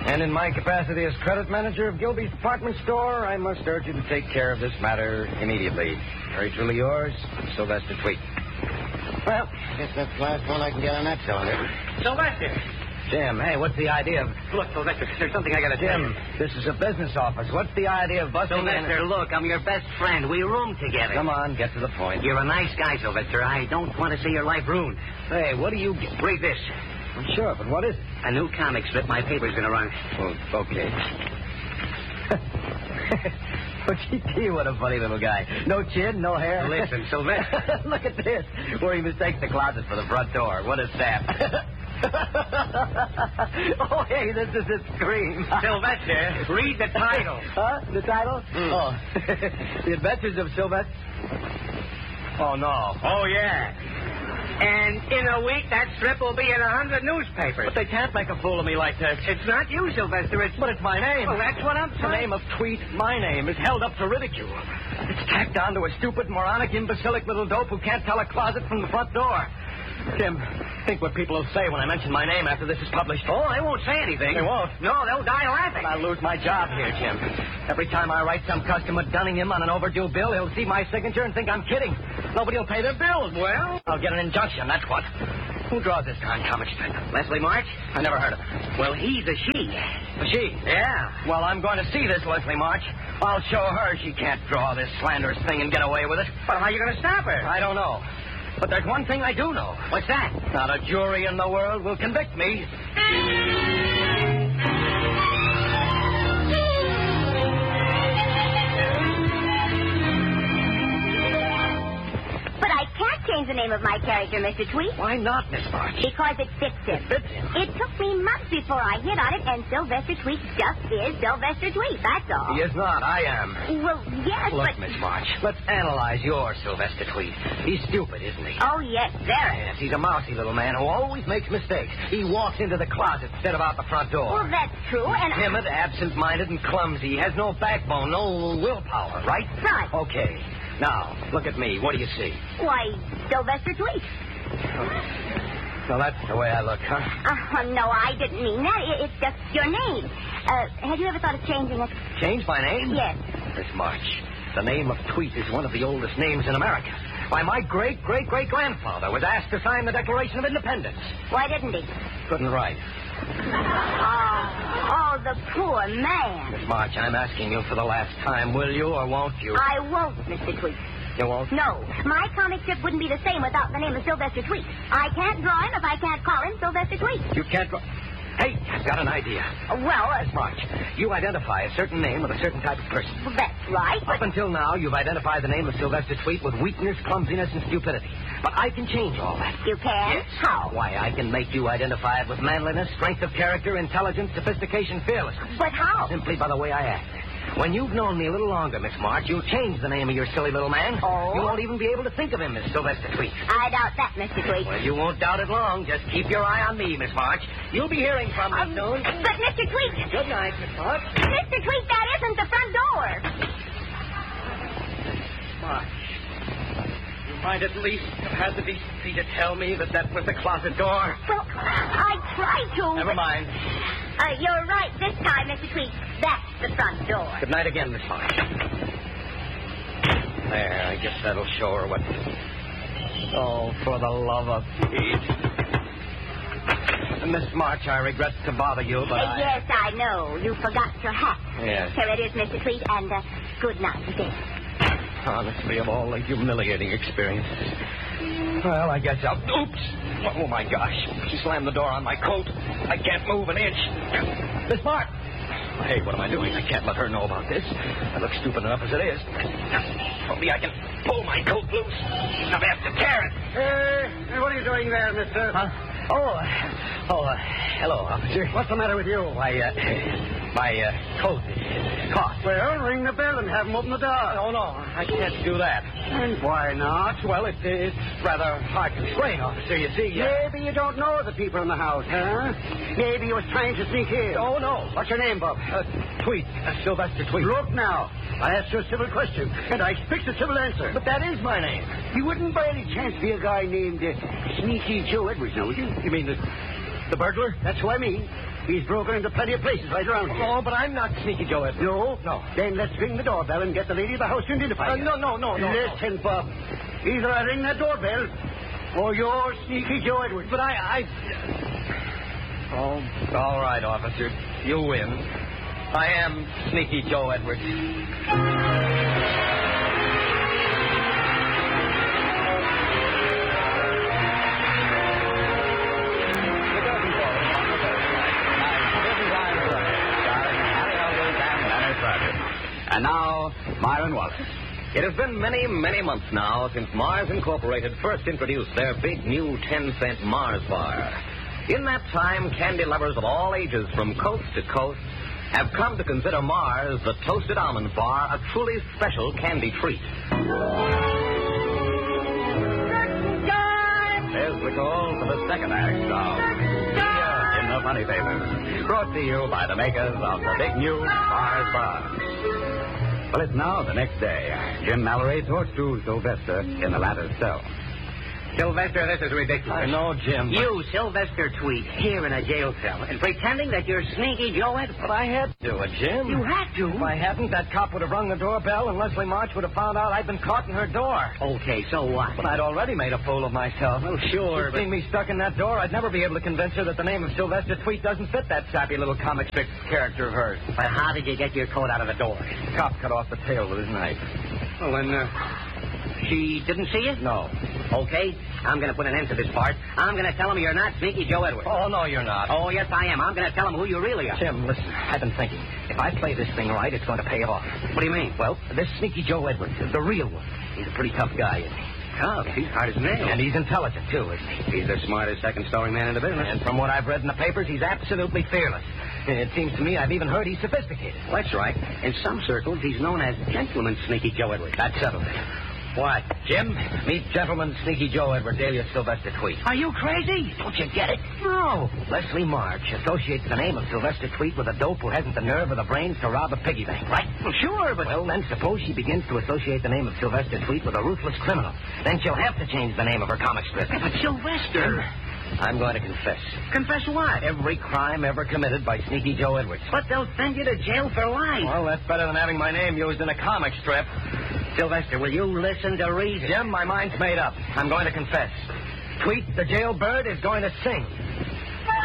And in my capacity as credit manager of Gilby's department store, I must urge you to take care of this matter immediately. Very truly yours, Sylvester Tweet. Well, I guess that's the last one I can get on that cylinder. Sylvester! Jim, hey, what's the idea of... Look, Sylvester, there's something I gotta tell you. Jim, this is a business office. What's the idea of busting Sylvester, look, I'm your best friend. We room together. Come on, get to the point. You're a nice guy, Sylvester. I don't want to see your life ruined. Hey, what do you get? Read this. I'm sure, but what is it? A new comic strip my paper's gonna run. Well, okay. Oh, gee, what a funny little guy. No chin, no hair. Listen, Sylvester. Look at this, where he mistakes the closet for the front door. What a sap. Oh, hey, this is a scream. Sylvester, read the title. Huh? The title? Oh, The Adventures of Sylvester. Oh, no. Oh, yeah. And in a week, that strip will be in 100 newspapers. But they can't make a fool of me like this. It's not you, Sylvester. But it's my name. Well, that's what I'm The saying. name of Tweet, my name, is held up to ridicule. It's tacked on to a stupid, moronic, imbecilic little dope who can't tell a closet from the front door. Jim, think what people will say when I mention my name after this is published. Oh, they won't say anything. They won't. No, they'll die laughing. I'll lose my job here, Jim. Every time I write some customer dunning him on an overdue bill, he'll see my signature and think I'm kidding. Nobody will pay their bills. Well? I'll get an injunction, that's what. Who draws this darn comic strip? Leslie March? I never heard of him. Well, he's a she. A she? Yeah. Well, I'm going to see this Leslie March. I'll show her she can't draw this slanderous thing and get away with it. But how are you going to stop her? I don't know. But there's one thing I do know. What's that? Not a jury in the world will convict me. But I can't change the name of my character, Mr. Tweet. Why not, Miss March? Because it fits him. It fits him. It took me months before I hit on it, and Sylvester Tweet just is Sylvester Tweet, that's all. He is not. I am. Well, yes, Look, but... Miss March, let's analyze your Sylvester Tweet. He's stupid, isn't he? Oh, yes, very. Yes, he's a mousy little man who always makes mistakes. He walks into the closet instead of out the front door. Well, that's true, and... Timid, absent-minded, and clumsy. He has no backbone, no willpower, right? Right. Okay. Now, look at me. What do you see? Why, Sylvester Tweet. So that's the way I look, huh? No, I didn't mean that. It's just your name. Have you ever thought of changing it? Change my name? Yes. Miss March, the name of Tweet is one of the oldest names in America. Why, my great-great-great-grandfather was asked to sign the Declaration of Independence. Why didn't he? Couldn't write. Oh, the poor man. Miss March, I'm asking you for the last time. Will you or won't you? I won't, Mr. Tweet. You won't? No. My comic strip wouldn't be the same without the name of Sylvester Tweet. I can't draw him if I can't call him Sylvester Tweet. You can't... Hey, I've got an idea. Well, Miss March, you identify a certain name with a certain type of person. that's right, Up but... until now, you've identified the name of Sylvester Tweet with weakness, clumsiness, and stupidity. But I can change all that. You can? Yes. How? Why, I can make you identify it with manliness, strength of character, intelligence, sophistication, fearlessness. But how? Simply by the way I act. When you've known me a little longer, Miss March, you'll change the name of your silly little man. Oh? You won't even be able to think of him as Sylvester Tweet. I doubt that, Mr. Tweet. Well, you won't doubt it long. Just keep your eye on me, Miss March. You'll be hearing from me soon. But, Mr. Tweet... Good night, Miss March. Mr. Tweet, that isn't the front door. March, you might at least have had the decency to tell me that was the closet door. Well, I tried to... Never mind. You're right this time, Mr. Tweet. That's the front door. Good night again, Miss March. There, I guess that'll show her what... Oh, for the love of Pete. Miss March, I regret to bother you, but Yes, I know. You forgot your hat. Yes. Here it is, Mr. Tweet, and good night, dear. Honestly, of all the humiliating experiences. Well, I guess I'll... Oops! Oh, my gosh. She slammed the door on my coat. I can't move an inch. Miss March! Hey, what am I doing? I can't let her know about this. I look stupid enough as it is. Only I can pull my coat loose. I'll have to tear it. Hey, what are you doing there, mister? Huh? Hello, officer. What's the matter with you? My coat is caught. Well, ring the bell and have him open the door. Oh, no, I can't do that. And why not? Well, it's rather hard to explain, officer, you see. Maybe you don't know the people in the house, huh? Maybe you was trying to sneak in. Oh, no. What's your name, Bob? Tweet. Sylvester Tweet. Look now. I asked you a civil question, and I expect a civil answer. But that is my name. You wouldn't by any chance be a guy named Sneaky Joe Edwards, now, would you? You mean the burglar? That's who I mean. He's broken into plenty of places right around here. Oh, but I'm not Sneaky Joe Edwards. No? No. Then let's ring the doorbell and get the lady of the house to identify you. No. Listen, Bob. Either I ring that doorbell or you're Sneaky Joe Edwards. But I... Oh, all right, officer. You win. I am Sneaky Joe Edwards. And now, Myron Wallace. It has been many, many months now since Mars Incorporated first introduced their big new 10-cent Mars bar. In that time, candy lovers of all ages from coast to coast have come to consider Mars, the toasted almond bar, a truly special candy treat. There's the call for the second act of In the Funny Papers, brought to you by the makers of the big new Mars bar. Well, it's now the next day. Jim Mallory talks to Sylvester in the latter's cell. Sylvester, this is ridiculous. I know, Jim. You, Sylvester Tweet, here in a jail cell, and pretending that you're Sneaky Joe Edwards. But I had to do it, Jim. You had to? If I hadn't, that cop would have rung the doorbell and Leslie March would have found out I'd been caught in her door. Okay, so what? But I'd already made a fool of myself. Oh, sure, She'd seen me stuck in that door, I'd never be able to convince her that the name of Sylvester Tweet doesn't fit that sappy little comic strip character of hers. But how did you get your coat out of the door? The cop cut off the tail with his knife. Well, then, she didn't see you? No. Okay, I'm going to put an end to this part. I'm going to tell him you're not Sneaky Joe Edwards. Oh, no, you're not. Oh, yes, I am. I'm going to tell him who you really are. Jim, listen, I've been thinking. If I play this thing right, it's going to pay off. What do you mean? Well, this Sneaky Joe Edwards is the real one. He's a pretty tough guy, isn't he? Oh, he's hard as nails. And he's intelligent, too, isn't he? He's the smartest second-story man in the business. And from what I've read in the papers, he's absolutely fearless. It seems to me I've even heard he's sophisticated. Well, that's right. In some circles, he's known as Gentleman Sneaky Joe Edwards. That settles it. What? Jim, meet Gentleman Sneaky Joe Edwards, alias Sylvester Tweet. Are you crazy? Don't you get it? No. Leslie March associates the name of Sylvester Tweet with a dope who hasn't the nerve or the brains to rob a piggy bank, right? Well, sure, but... Well, then suppose she begins to associate the name of Sylvester Tweet with a ruthless criminal. Then she'll have to change the name of her comic strip. But Sylvester... I'm going to confess. Confess what? Every crime ever committed by Sneaky Joe Edwards. But they'll send you to jail for life. Well, that's better than having my name used in a comic strip. Sylvester, will you listen to reason? Jim, my mind's made up. I'm going to confess. Tweet, the jailbird, is going to sing.